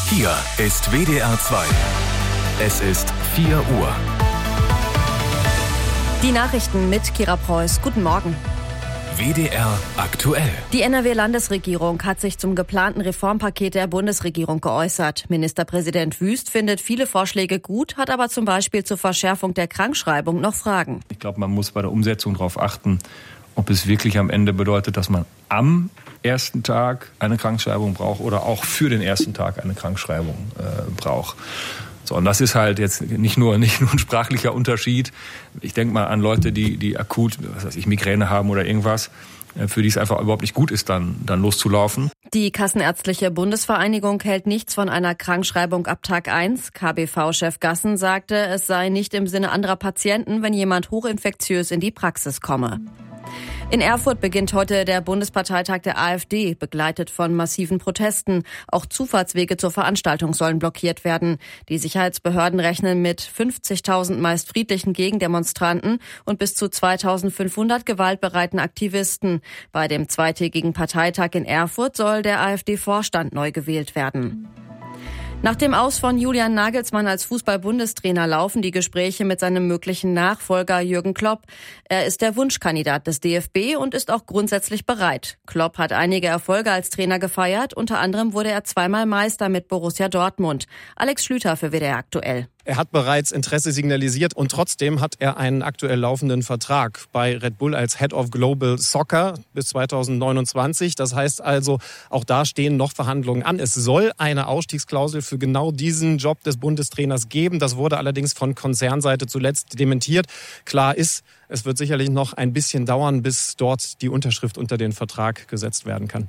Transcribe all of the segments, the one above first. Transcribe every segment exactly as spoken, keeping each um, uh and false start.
Hier ist W D R zwei. Es ist vier Uhr. Die Nachrichten mit Kira Preuß. Guten Morgen. W D R aktuell. Die N R W-Landesregierung hat sich zum geplanten Reformpaket der Bundesregierung geäußert. Ministerpräsident Wüst findet viele Vorschläge gut, hat aber zum Beispiel zur Verschärfung der Krankschreibung noch Fragen. Ich glaube, man muss bei der Umsetzung darauf achten, ob es wirklich am Ende bedeutet, dass man am ersten Tag eine Krankschreibung braucht oder auch für den ersten Tag eine Krankschreibung äh, braucht. So, und das ist halt jetzt nicht nur, nicht nur ein sprachlicher Unterschied. Ich denke mal an Leute, die, die akut, was weiß ich, Migräne haben oder irgendwas, für die es einfach überhaupt nicht gut ist, dann, dann loszulaufen. Die Kassenärztliche Bundesvereinigung hält nichts von einer Krankschreibung ab Tag eins. K B V-Chef Gassen sagte, es sei nicht im Sinne anderer Patienten, wenn jemand hochinfektiös in die Praxis komme. In Erfurt beginnt heute der Bundesparteitag der AfD, begleitet von massiven Protesten. Auch Zufahrtswege zur Veranstaltung sollen blockiert werden. Die Sicherheitsbehörden rechnen mit fünfzigtausend meist friedlichen Gegendemonstranten und bis zu zweitausendfünfhundert gewaltbereiten Aktivisten. Bei dem zweitägigen Parteitag in Erfurt soll der AfD-Vorstand neu gewählt werden. Nach dem Aus von Julian Nagelsmann als Fußball-Bundestrainer laufen die Gespräche mit seinem möglichen Nachfolger Jürgen Klopp. Er ist der Wunschkandidat des D F B und ist auch grundsätzlich bereit. Klopp hat einige Erfolge als Trainer gefeiert. Unter anderem wurde er zweimal Meister mit Borussia Dortmund. Alex Schlüter für W D R aktuell. Er hat bereits Interesse signalisiert und trotzdem hat er einen aktuell laufenden Vertrag bei Red Bull als Head of Global Soccer bis zweitausendneunundzwanzig. Das heißt also, auch da stehen noch Verhandlungen an. Es soll eine Ausstiegsklausel für genau diesen Job des Bundestrainers geben. Das wurde allerdings von Konzernseite zuletzt dementiert. Klar ist, es wird sicherlich noch ein bisschen dauern, bis dort die Unterschrift unter den Vertrag gesetzt werden kann.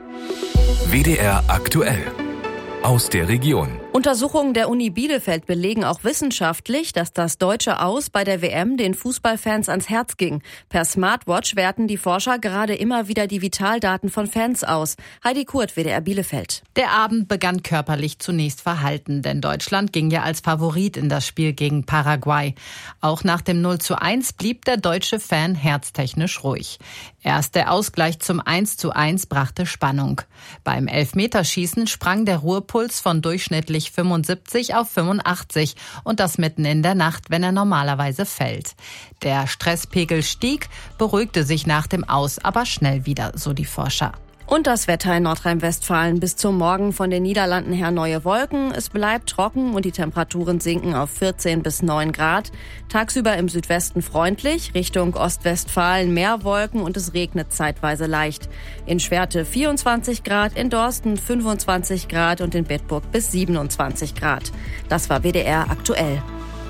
W D R aktuell. Aus der Region. Untersuchungen der Uni Bielefeld belegen auch wissenschaftlich, dass das deutsche Aus bei der W M den Fußballfans ans Herz ging. Per Smartwatch werten die Forscher gerade immer wieder die Vitaldaten von Fans aus. Heidi Kurt, W D R Bielefeld. Der Abend begann körperlich zunächst verhalten, denn Deutschland ging ja als Favorit in das Spiel gegen Paraguay. Auch nach dem null zu eins blieb der deutsche Fan herztechnisch ruhig. Erst der Ausgleich zum eins zu eins brachte Spannung. Beim Elfmeterschießen sprang der Ruhepuls von durchschnittlich fünfundsiebzig auf fünfundachtzig und das mitten in der Nacht, wenn er normalerweise fällt. Der Stresspegel stieg, beruhigte sich nach dem Aus aber schnell wieder, so die Forscher. Und das Wetter in Nordrhein-Westfalen. Bis zum Morgen von den Niederlanden her neue Wolken. Es bleibt trocken und die Temperaturen sinken auf vierzehn bis neun Grad. Tagsüber im Südwesten freundlich, Richtung Ostwestfalen mehr Wolken und es regnet zeitweise leicht. In Schwerte vierundzwanzig Grad, in Dorsten fünfundzwanzig Grad und in Bedburg bis siebenundzwanzig Grad. Das war W D R aktuell.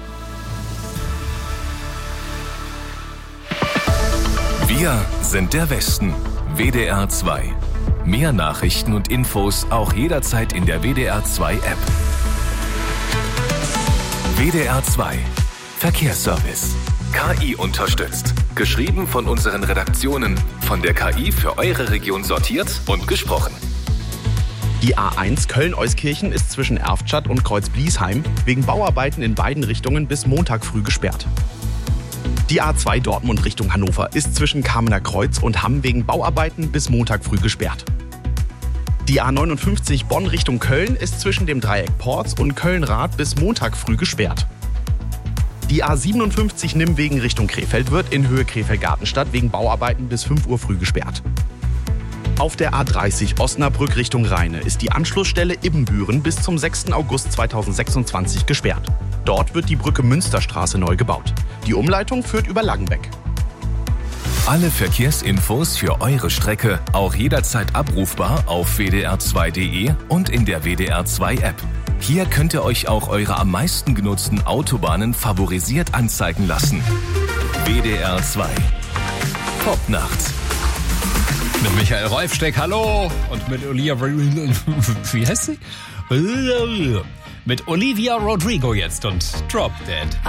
Wir sind der Westen. W D R zwei. Mehr Nachrichten und Infos auch jederzeit in der W D R zwei App. W D R zwei. Verkehrsservice. K I unterstützt. Geschrieben von unseren Redaktionen. Von der K I für eure Region sortiert und gesprochen. Die A eins Köln-Euskirchen ist zwischen Erftstadt und Kreuz-Bliesheim wegen Bauarbeiten in beiden Richtungen bis Montag früh gesperrt. Die A zwei Dortmund Richtung Hannover ist zwischen Kamener Kreuz und Hamm wegen Bauarbeiten bis Montag früh gesperrt. Die A neunundfünfzig Bonn Richtung Köln ist zwischen dem Dreieck Porz und Köln-Rath bis Montag früh gesperrt. Die A siebenundfünfzig Nimwegen Richtung Krefeld wird in Höhe Krefeld-Gartenstadt wegen Bauarbeiten bis fünf Uhr früh gesperrt. Auf der A dreißig Osnabrück Richtung Rheine ist die Anschlussstelle Ibbenbüren bis zum sechsten August zweitausendsechsundzwanzig gesperrt. Dort wird die Brücke Münsterstraße neu gebaut. Die Umleitung führt über Langenbeck. Alle Verkehrsinfos für eure Strecke auch jederzeit abrufbar auf w d r zwei punkt d e und in der W D R zwei App. Hier könnt ihr euch auch eure am meisten genutzten Autobahnen favorisiert anzeigen lassen. W D R zwei. Top nachts. Mit Michael Rolfsteck, hallo. Und mit Olivia, wie heißt sie? Mit Olivia Rodrigo jetzt und Drop Dead.